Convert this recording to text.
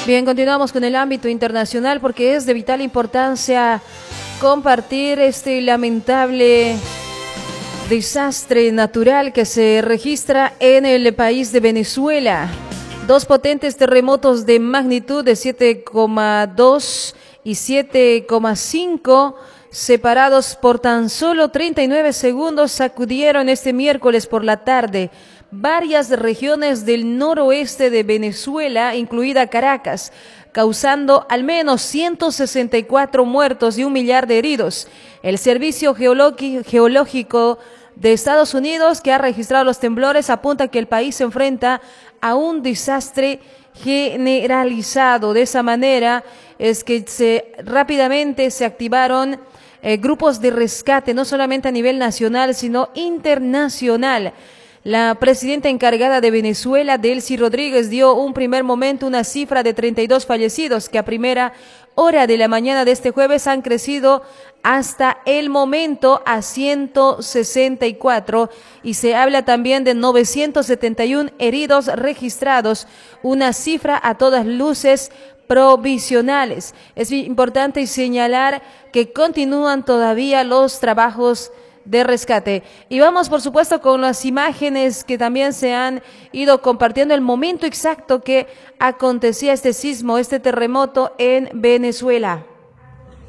Bien, continuamos con el ámbito internacional porque es de vital importancia compartir este lamentable desastre natural que se registra en el país de Venezuela. Dos potentes terremotos de magnitud de 7,2 y 7,5 separados por tan solo 39 segundos sacudieron este miércoles por la tarde varias regiones del noroeste de Venezuela, incluida Caracas, causando al menos 164 muertos y 1 millar de heridos. El Servicio Geológico de Estados Unidos, que ha registrado los temblores, apunta que el país se enfrenta a un desastre generalizado. De esa manera es que rápidamente se activaron grupos de rescate, no solamente a nivel nacional, sino internacional. La presidenta encargada de Venezuela, Delcy Rodríguez, dio un primer momento una cifra de 32 fallecidos, que a primera hora de la mañana de este jueves han crecido hasta el momento a 164 y se habla también de 971 heridos registrados, una cifra a todas luces provisionales. Es importante señalar que continúan todavía los trabajos de rescate. Y vamos, por supuesto, con las imágenes que también se han ido compartiendo, el momento exacto que acontecía este sismo, este terremoto en Venezuela.